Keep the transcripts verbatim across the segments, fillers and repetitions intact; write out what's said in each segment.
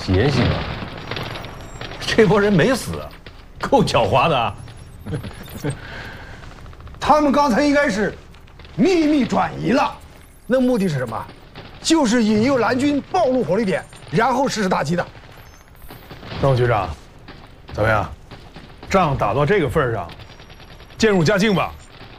邪性啊！这波人没死，够狡猾的啊！ 他们刚才应该是秘密转移了，那目的是什么？就是引诱蓝军暴露火力点，然后实施打击的。 张副局长，怎么样？仗打到这个份上，渐入佳境吧？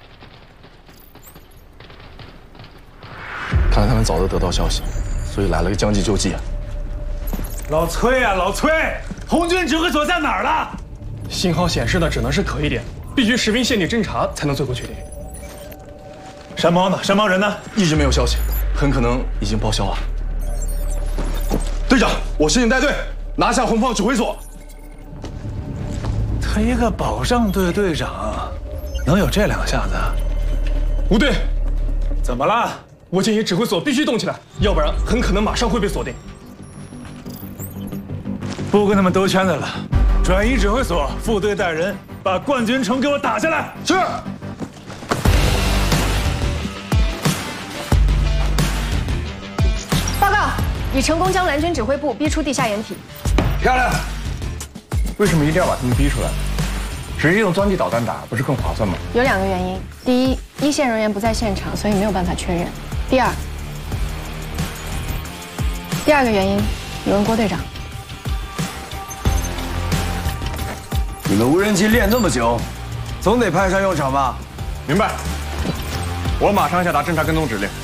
看来他们早就得到消息，所以来了个将计就计。 老崔啊，老崔，红军指挥所在哪儿了？信号显示的只能是可疑点，必须实兵现地侦查才能最后确定。山猫呢？山猫人呢？ 一直没有消息，很可能已经报销了。队长，我申请带队，拿下红方指挥所。 他一个保障队队长，能有这两下子？ 吴队， 怎么了？我建议指挥所必须动起来，要不然很可能马上会被锁定。不跟他们兜圈子了，转移指挥所，副队带人把冠军城给我打下来。 是。 报告，已成功将蓝军指挥部逼出地下掩体。 漂亮。为什么一定要把他们逼出来？直接用钻地导弹打，不是更划算吗？ 有两个原因：第一，一线人员不在现场，所以没有办法确认；第二，第二个原因，有问郭队长。 你们无人机练这么久，总得派上用场吧？ 明白。我马上下达侦察跟踪指令。